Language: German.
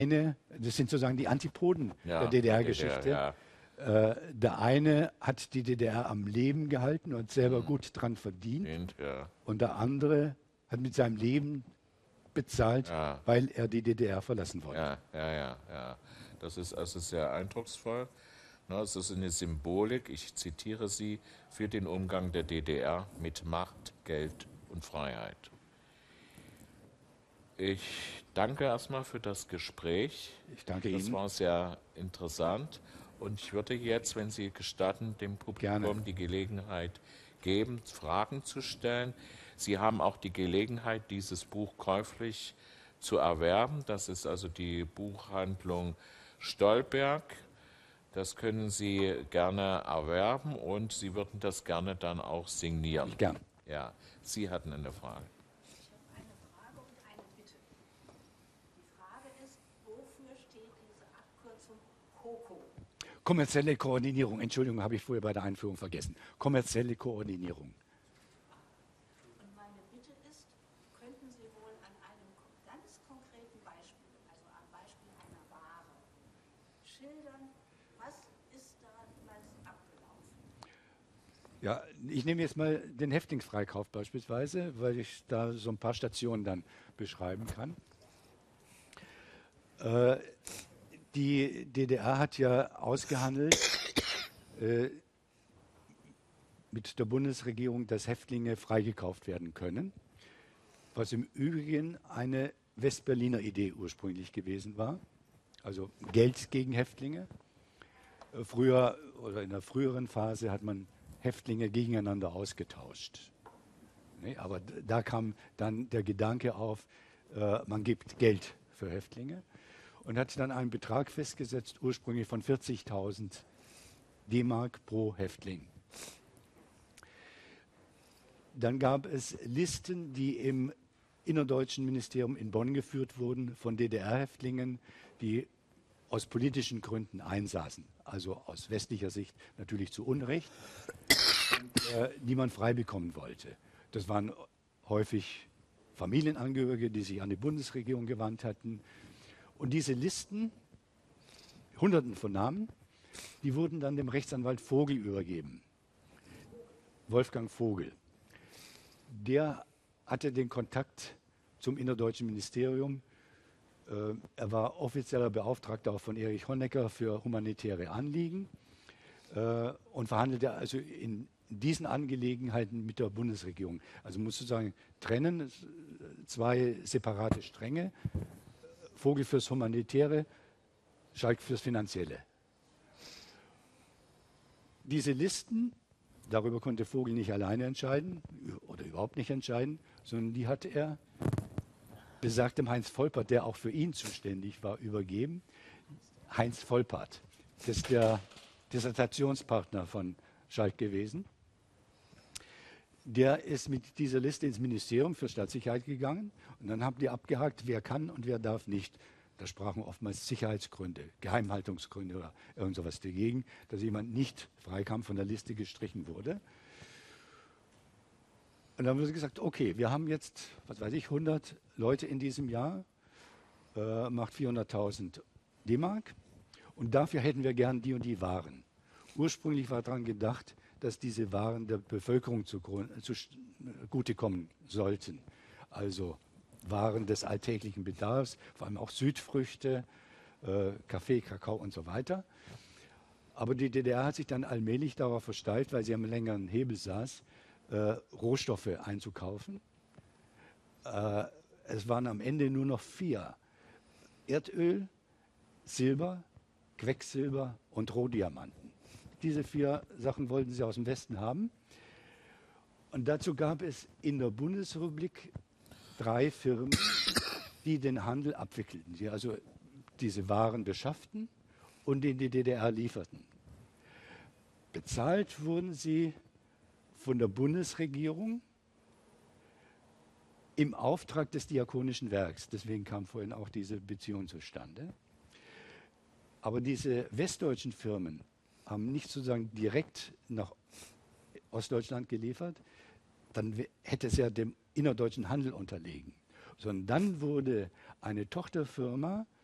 Das sind sozusagen die Antipoden Ja, der der DDR-Geschichte. ja. Der eine hat die DDR am Leben gehalten und selber Hm, gut dran verdient. ja. Und der andere hat mit seinem Leben bezahlt, Ja, weil er die DDR verlassen wollte. ja. Das ist also sehr eindrucksvoll. Ne, es ist eine Symbolik, ich zitiere sie, für den Umgang der DDR mit Macht, Geld und Freiheit. Ich danke erstmal für das Gespräch. Ich danke Das Ihnen. war sehr interessant. Und ich würde jetzt, wenn Sie gestatten, dem Gerne. Publikum die Gelegenheit geben, Fragen zu stellen. Sie haben auch die Gelegenheit, dieses Buch käuflich zu erwerben. Das ist also die Buchhandlung Stolberg. Das können Sie gerne erwerben und Sie würden das gerne dann auch signieren. Gern. Ja, Sie hatten eine Frage. Ich habe eine Frage und eine Bitte. Die Frage ist, wofür steht diese Abkürzung COCO? Kommerzielle Koordinierung. Entschuldigung, habe ich vorher bei der Einführung vergessen. Kommerzielle Koordinierung. Und meine Bitte ist, könnten Sie wohl an einem ganz konkreten Beispiel, also am Beispiel einer Ware, schildern, was ist damals abgelaufen? Ja, ich nehme jetzt mal den Häftlingsfreikauf beispielsweise, weil ich da so ein paar Stationen dann beschreiben kann. Die DDR hat ja ausgehandelt mit der Bundesregierung, dass Häftlinge freigekauft werden können, was im Übrigen eine Westberliner Idee ursprünglich gewesen war, also Geld gegen Häftlinge. Früher oder in der früheren Phase hat man Häftlinge gegeneinander ausgetauscht. Nee, aber da kam dann der Gedanke auf, man gibt Geld für Häftlinge und hat dann einen Betrag festgesetzt, ursprünglich von 40.000 D-Mark pro Häftling. Dann gab es Listen, die im innerdeutschen Ministerium in Bonn geführt wurden von DDR-Häftlingen, die aus politischen Gründen einsaßen, also aus westlicher Sicht natürlich zu Unrecht, und die man frei bekommen wollte. Das waren häufig Familienangehörige, die sich an die Bundesregierung gewandt hatten. Und diese Listen, Hunderten von Namen, die wurden dann dem Rechtsanwalt Vogel übergeben. Wolfgang Vogel. Der hatte den Kontakt zum innerdeutschen Ministerium. Er war offizieller Beauftragter auch von Erich Honecker für humanitäre Anliegen und verhandelte also in diesen Angelegenheiten mit der Bundesregierung. Also musst du sagen, trennen, zwei separate Stränge. Vogel fürs Humanitäre, Schalk fürs Finanzielle. Diese Listen, darüber konnte Vogel nicht alleine entscheiden oder überhaupt nicht entscheiden, sondern die hatte er besagtem Heinz Volpert, der auch für ihn zuständig war, übergeben. Heinz Volpert, das ist der Dissertationspartner von Schalk gewesen. Der ist mit dieser Liste ins Ministerium für Staatssicherheit gegangen und dann haben die abgehakt, wer kann und wer darf nicht. Da sprachen oftmals Sicherheitsgründe, Geheimhaltungsgründe oder irgend sowas dagegen, dass jemand nicht freikam, von der Liste gestrichen wurde. Und dann wurde gesagt, okay, wir haben jetzt, was weiß ich, 100 Leute in diesem Jahr, macht 400.000 D-Mark und dafür hätten wir gern die und die Waren. Ursprünglich war daran gedacht, dass diese Waren der Bevölkerung zugutekommen sollten. Also Waren des alltäglichen Bedarfs, vor allem auch Südfrüchte, Kaffee, Kakao und so weiter. Aber die DDR hat sich dann allmählich darauf versteift, weil sie am längeren Hebel saß, Rohstoffe einzukaufen. Es waren am Ende nur noch 4. Erdöl, Silber, Quecksilber und Rohdiamanten. Diese 4 Sachen wollten sie aus dem Westen haben. Und dazu gab es in der Bundesrepublik 3 Firmen, die den Handel abwickelten, die also diese Waren beschafften und in die DDR lieferten. Bezahlt wurden sie von der Bundesregierung im Auftrag des Diakonischen Werks. Deswegen kam vorhin auch diese Beziehung zustande. Aber diese westdeutschen Firmen haben nicht sozusagen direkt nach Ostdeutschland geliefert, dann hätte es ja dem innerdeutschen Handel unterlegen. Sondern dann wurde eine Tochterfirma